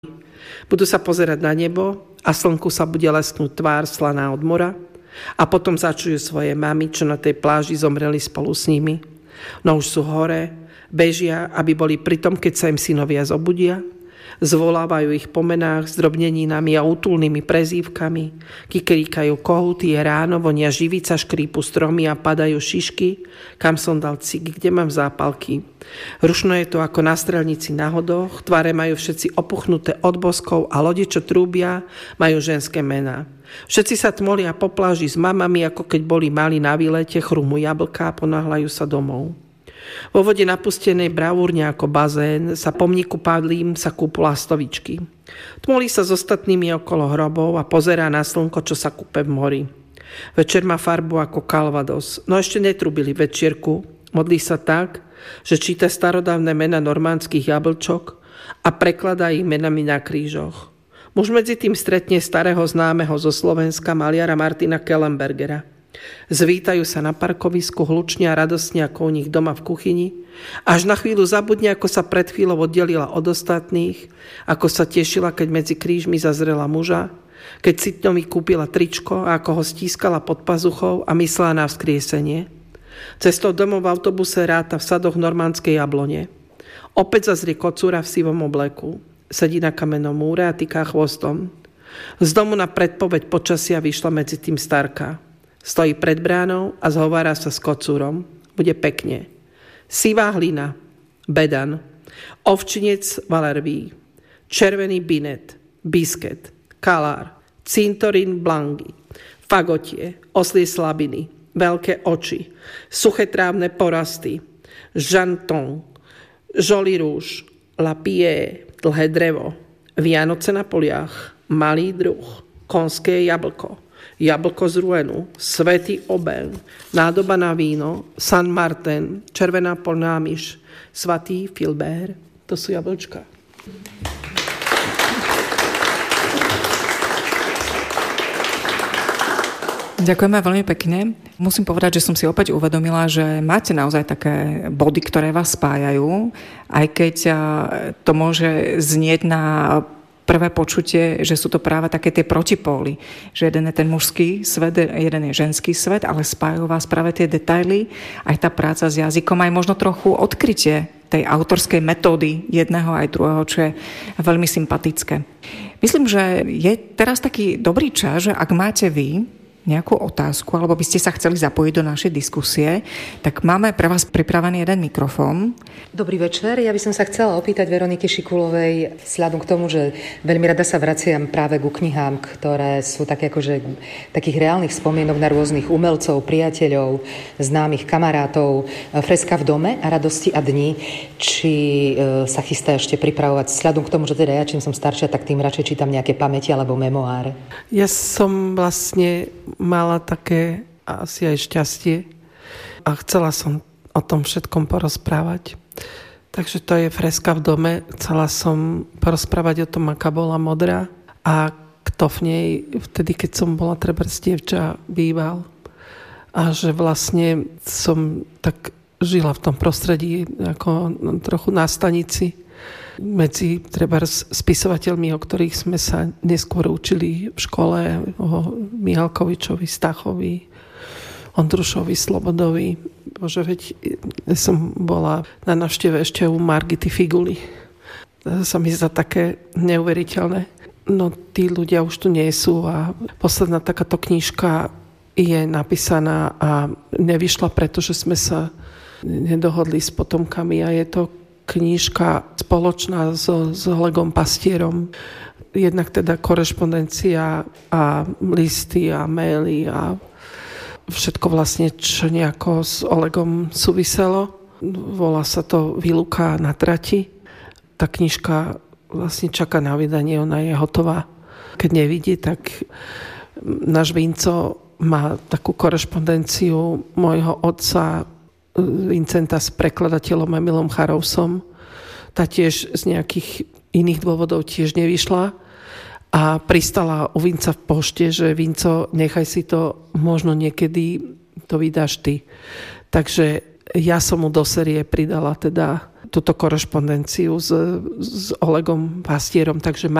Budú sa pozerať na nebo a slnku sa bude lesknúť tvár slaná od mora a potom začujú svoje mamy, čo na tej pláži zomreli spolu s nimi. No už sú hore, bežia, aby boli pritom, keď sa im synovia zobudia. Zvolávajú ich po menách, zdrobneninami a útulnými prezývkami. Kikiríkajú kohúty, je ráno, vonia živica, škrípu stromy a padajú šišky. Kam som dal cigy, kde mám zápalky? Rušno je to ako na strelnici na hodoch, tváre majú všetci opuchnuté od boskov a lode, čo trúbia, majú ženské mená. Všetci sa tmolia po pláži s mamami, ako keď boli mali na výlete, chrumú jablká a ponáhľajú sa domov. Vo vode napustenej bravúrne ako bazén sa pomníku padlým sa kúpu lastovičky. Tmolí sa s ostatnými okolo hrobov a pozerá na slnko, čo sa kúpe v mori. Večer má farbu ako Calvados, no ešte netrubili večierku. Modlí sa tak, že číta starodávne mena normandských jablčok a prekladá ich menami na krížoch. Muž medzi tým stretne starého známeho zo Slovenska maliara Martina Kellenbergera. Zvítajú sa na parkovisku hlučne a radostne ako u nich doma v kuchyni. Až na chvíľu zabudne, ako sa pred chvíľou oddelila od ostatných, ako sa tešila, keď medzi krížmi zazrela muža, keď Citnovi kúpila tričko a ako ho stískala pod pazuchou a myslela na vzkriesenie. Cestou domov v autobuse ráta v sadoch normandskej jablone. Opäť zazrie kocúra v sivom obleku. Sedí na kamennom múre a týká chvostom. Z domu na predpoveď počasia vyšla medzi tým starka. Stojí pred bránou a zhovára sa s kocúrom. Bude pekne. Sivá hlina, bedan, ovčinec valerví, červený binet, bisket, kalár, cintorín blangy, fagotie, oslie slabiny, veľké oči, suché trávne porasty, žanton, žoli rúž, lapie, dlhé drevo, Vianoce na poliach, malý druh, konské jablko, jablko z Ruenu, svätý oben, nádoba na víno, San Martin, červená polná myš, svatý Filbert. To sú jablčka. Ďakujeme veľmi pekne. Musím povedať, že som si opäť uvedomila, že máte naozaj také body, ktoré vás spájajú, aj keď to môže znieť na prvé počutie, že sú to práve také tie protipóly. Že jeden je ten mužský svet, jeden je ženský svet, ale spájajú vás práve tie detaily, aj tá práca s jazykom, aj možno trochu odkrytie tej autorskej metódy jedného aj druhého, čo je veľmi sympatické. Myslím, že je teraz taký dobrý čas, že ak máte vy nejakú otázku, alebo by ste sa chceli zapojiť do našej diskusie, tak máme pre vás pripravený jeden mikrofón. Dobrý večer. Ja by som sa chcela opýtať Veroniky Šikulovej vzhľadom k tomu, že veľmi rada sa vraciam práve ku knihám, ktoré sú také akože takých reálnych spomienok na rôznych umelcov, priateľov, známych kamarátov, Freska v dome a Radosti a dni. Či sa chystá ešte pripravovať vzhľadom k tomu, že teda ja čím som staršia, tak tým radšej čítam nejaké pamäti alebo memoáre. Ja som vlastne mala také asi aj šťastie a chcela som o tom všetkom porozprávať. Takže to je Freska v dome. Chcela som porozprávať o tom, aká bola modrá a kto v nej vtedy, keď som bola trebárs dievča, býval. A že vlastne som tak žila v tom prostredí ako trochu na stanici medzi trebárs spisovateľmi, o ktorých sme sa neskôr učili v škole, o Mihalkovičovi, Stachovi, Ondrušovi, Slobodovi. Bože, veď som bola na návšteve ešte u Margity Figuly. To sa mi zdá také neuveriteľné. No tí ľudia už tu nie sú a posledná takáto knižka je napísaná a nevyšla, pretože sme sa nedohodli s potomkami a je to knižka spoločná s Olegom Pastierom. Jednak teda korešpondencia a listy a maily a všetko vlastne, čo nejako s Olegom súviselo. Volá sa to Výluka na trati. Tá knižka vlastne čaká na vydanie, ona je hotová. Keď nevidí, tak náš Vinco má takú korešpondenciu môjho otca Vincenta s prekladateľom Emilom Charousom. Tá tiež z nejakých iných dôvodov tiež nevyšla a pristala u Vinca v pošte, že Vinco, nechaj si to, možno niekedy to vydáš ty. Takže ja som mu do série pridala teda túto korešpondenciu s Olegom Pastierom, takže